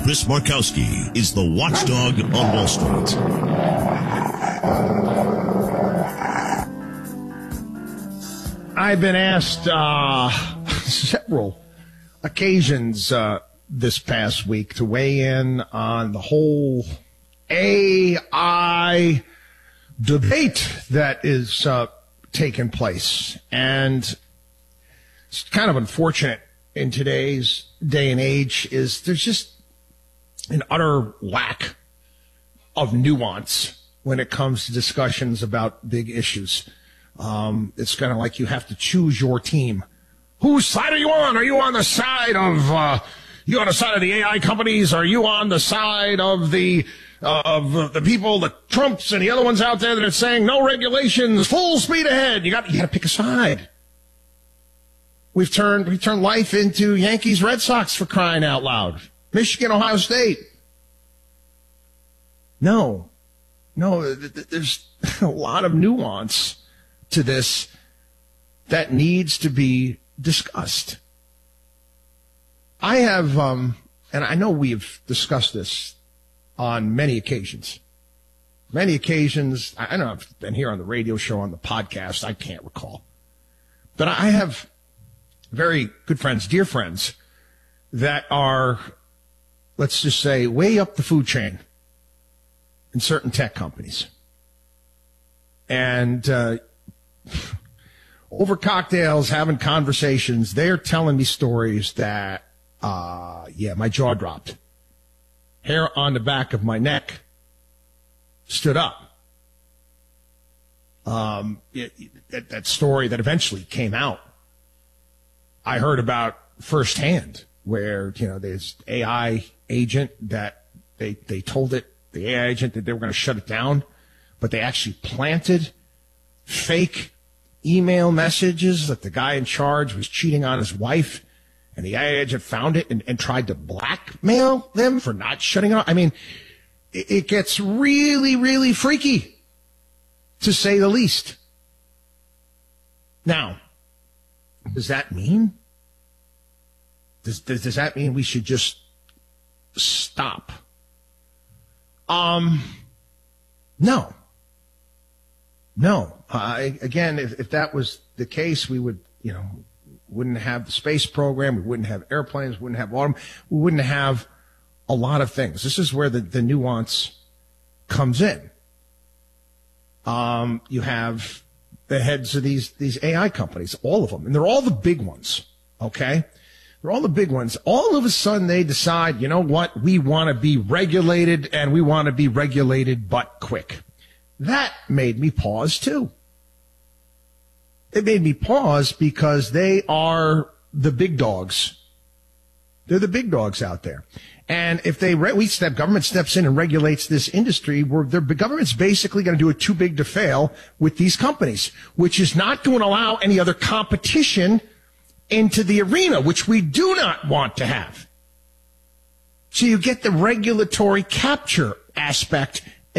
Chris Markowski is the watchdog on Wall Street. I've been asked several occasions this past week to weigh in on the whole AI debate that is taking place. And it's kind of unfortunate in today's day and age is there's just an utter lack of nuance when it comes to discussions about big issues. It's kind of like you have to choose your team. Whose side are you on? Are you on the side of you on the side of the AI companies? Are you on the side of the people, the Trumps and the other ones out there that are saying no regulations, full speed ahead? You got to pick a side. We've turned life into Yankees, Red Sox, for crying out loud. Michigan, Ohio State. No, there's a lot of nuance to this that needs to be discussed. I have, and I know we've discussed this on many occasions. Many occasions, I know I've been here on the radio show, on the podcast, I can't recall. But I have very good friends, dear friends, that are, let's just say, way up the food chain in certain tech companies. And over cocktails, having conversations, they're telling me stories that, my jaw dropped. Hair on the back of my neck stood up. That story that eventually came out, I heard about firsthand, where, there's AI agent that they told the AI agent that they were going to shut it down, but they actually planted fake email messages that the guy in charge was cheating on his wife, and the AI agent found it and tried to blackmail them for not shutting it off. I mean, it gets really, really freaky, to say the least. Now, does that mean? Does that mean we should just stop? No. Again, if that was the case, we would, wouldn't have the space program. We wouldn't have airplanes. We wouldn't have autumn. We wouldn't have a lot of things. This is where the nuance comes in. You have the heads of these AI companies, all of them, and they're all the big ones. Okay. They're all the big ones. All of a sudden they decide, you know what? We want to be regulated, and we want to be regulated but quick. That made me pause too. It made me pause because they are the big dogs. They're the big dogs out there. And if government steps in and regulates this industry, the government's basically going to do it too big to fail with these companies, which is not going to allow any other competition into the arena, which we do not want to have. So you get the regulatory capture aspect